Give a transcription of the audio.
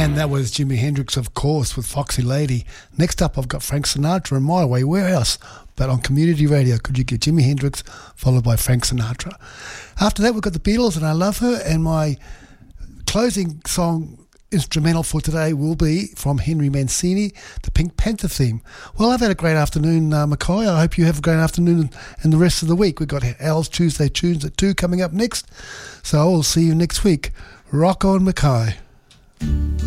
That was Jimi Hendrix, of course, with Foxy Lady. Next up, I've got Frank Sinatra and My Way. Where else but on community radio could you get Jimi Hendrix followed by Frank Sinatra? After that, we've got the Beatles and I Love Her, and my closing song instrumental for today will be from Henry Mancini, the Pink Panther theme. Well, I've had a great afternoon, Mackay. I hope you have a great afternoon and the rest of the week. We've got Al's Tuesday Tunes at 2 coming up next, so I will see you next week. Rock on, Mackay.